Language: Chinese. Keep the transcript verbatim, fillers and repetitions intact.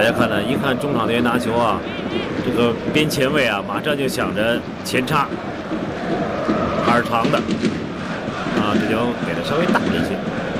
家看呢，一看中场队员拿球啊，这个边前卫啊，马上就想着前插，二长的啊，这球给的稍微大了一些。